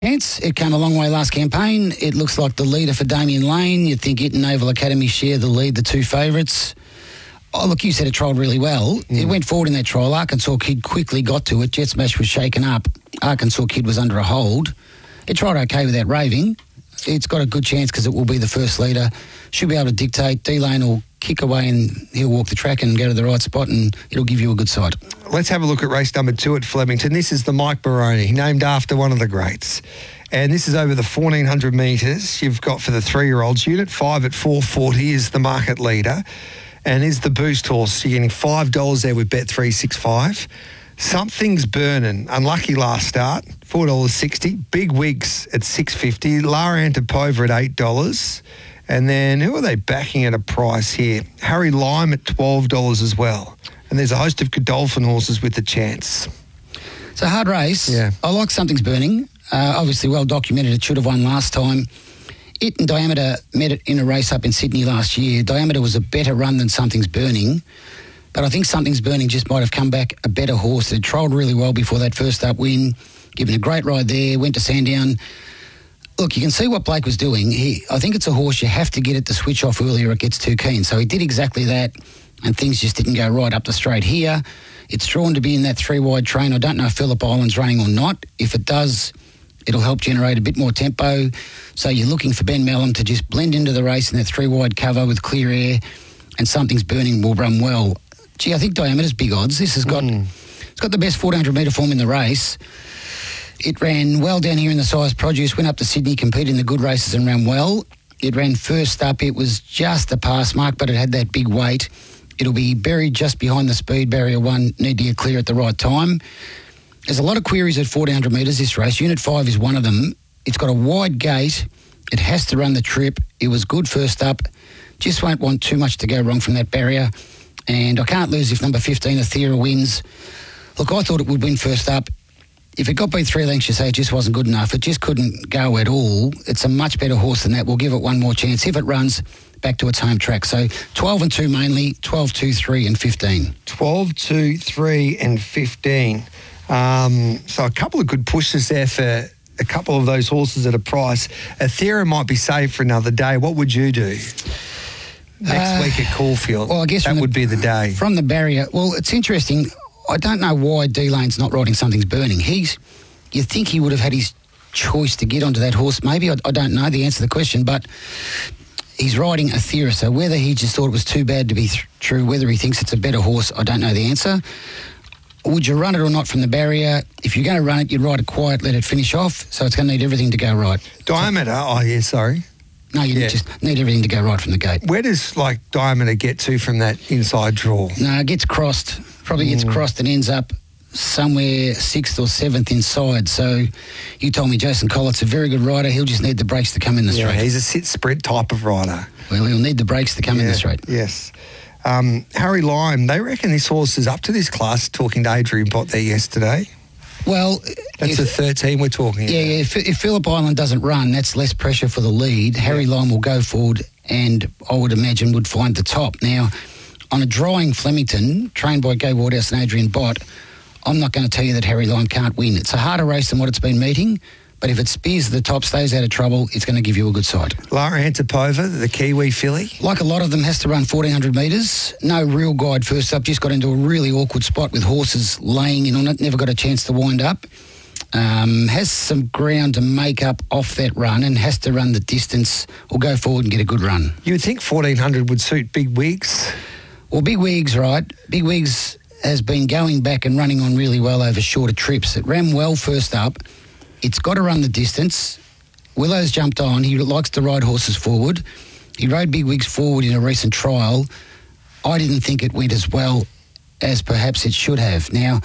It came a long way last campaign. It looks like the leader for Damien Lane. You'd think it and Naval Academy share the lead, the two favourites. Oh, look, you said it trialled really well. It went forward in that trial. Arkansas Kid quickly got to it. Jet Smash was shaken up. Arkansas Kid was under a hold. It tried okay without raving. It's got a good chance because it will be the first leader. Should be able to dictate. D-Lane will kick away and he'll walk the track and go to the right spot and it'll give you a good sight. Let's have a look at race number 2 at Flemington. This is the Mike Baroni, named after one of the greats. And this is over the 1,400 metres. You've got for the 3-year-olds. Unit 5 at 440 is the market leader and is the boost horse. You're getting $5 there with Bet365. Something's Burning, unlucky last start, $4.60. Big Wigs at $6.50. Lara Antipova at $8. And then who are they backing at a price here? Harry Lime at $12 as well. And there's a host of Godolphin horses with the chance. It's a hard race. Yeah. I like Something's Burning. Obviously well documented. It should have won last time. It and Diameter met it in a race up in Sydney last year. Diameter was a better run than Something's Burning. But I think Something's Burning just might have come back a better horse. It trialled really well before that first up win, given a great ride there, went to Sandown. Look, you can see what Blake was doing. I think it's a horse you have to get it to switch off earlier or it gets too keen. So he did exactly that and things just didn't go right up the straight here. It's drawn to be in that 3-wide train. I don't know if Phillip Island's running or not. If it does, it'll help generate a bit more tempo. So you're looking for Ben Melham to just blend into the race in that 3-wide cover with clear air and Something's Burning will run well. Gee, I think Diameter's big odds. This has got it's got the best 1,400 metre form in the race. It ran well down here in the size produce, went up to Sydney, competed in the good races and ran well. It ran first up. It was just a pass mark, but it had that big weight. It'll be buried just behind the speed barrier 1, need to get clear at the right time. There's a lot of queries at 1,400 metres this race. Unit 5 is one of them. It's got a wide gate. It has to run the trip. It was good first up. Just won't want too much to go wrong from that barrier. And I can't lose if number 15, Athera, wins. Look, I thought it would win first up. If it got beat 3 lengths, you say it just wasn't good enough. It just couldn't go at all. It's a much better horse than that. We'll give it one more chance. If it runs back to its home track. So 12 and 2 mainly, 12, 2, 3 and 15. 12, 2, 3 and 15. So a couple of good pushes there for a couple of those horses at a price. Athera might be saved for another day. What would you do? Next week at Caulfield. Well, I guess that would be the day. From the barrier. Well, it's interesting. I don't know why D-Lane's not riding Something's Burning. You think he would have had his choice to get onto that horse. Maybe, I don't know the answer to the question, but he's riding Athera. So whether he just thought it was too bad to be true, whether he thinks it's a better horse, I don't know the answer. Would you run it or not from the barrier? If you're going to run it, you'd ride it quiet, let it finish off. So it's going to need everything to go right. Diameter? Sorry. No, you just need everything to go right from the gate. Where does, Diameter get to from that inside draw? No, it gets crossed. Probably gets crossed and ends up somewhere 6th or 7th inside. So you told me Jason Collett's a very good rider. He'll just need the brakes to come in the straight. Yeah, he's a sit-sprint type of rider. Well, he'll need the brakes to come in the straight. Yes. Harry Lime, they reckon this horse is up to this class, talking to Adrian Bott there yesterday. Well, that's the 13 we're talking about. Yeah, if Phillip Island doesn't run, that's less pressure for the lead. Harry Lime will go forward and I would imagine would find the top. Now, on a drawing Flemington, trained by Gai Wardhouse and Adrian Bott, I'm not going to tell you that Harry Lime can't win. It's a harder race than what it's been meeting, but if it spears to the top, stays out of trouble, it's going to give you a good side. Lara Antipova, the Kiwi filly? Like a lot of them, has to run 1,400 metres. No real guide first up, just got into a really awkward spot with horses laying in on it, never got a chance to wind up. Has some ground to make up off that run and has to run the distance or go forward and get a good run. You would think 1,400 would suit Big Wigs? Well, Big Wigs, right. Big Wigs has been going back and running on really well over shorter trips. It ran well first up. It's got to run the distance. Willow's jumped on. He likes to ride horses forward. He rode Big Wigs forward in a recent trial. I didn't think it went as well as perhaps it should have. Now,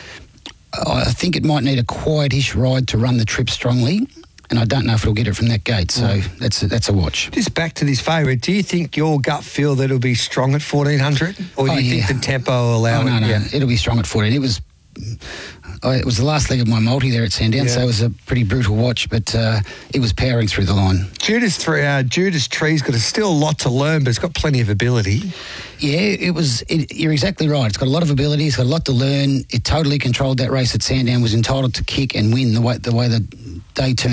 I think it might need a quietish ride to run the trip strongly, and I don't know if it'll get it from that gate, so that's a watch. Just back to this favourite, do you think your gut feel that it'll be strong at 1,400? Or do you think the tempo will allow it? No, it'll be strong at 14. It was the last leg of my multi there at Sandown, so it was a pretty brutal watch, but it was powering through the line. Judas Tree's got still a lot to learn, but it's got plenty of ability. Yeah, you're exactly right. It's got a lot of ability. It's got a lot to learn. It totally controlled that race at Sandown, was entitled to kick and win the way the day turned